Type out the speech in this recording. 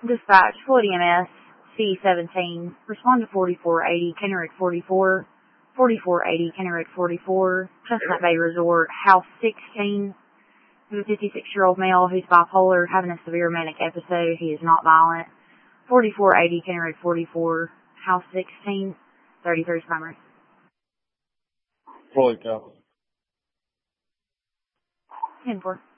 Dispatch, Floyd EMS, C17. Respond to 4480, Kennewick 44. 4480, Kennewick 44. Chestnut Bay Resort, House 16. We have a 56-year-old male who's bipolar, having a severe manic episode. He is not violent. 4480, Kennewick 44. House 16. 33 primary. Floyd, Cal. 10-4.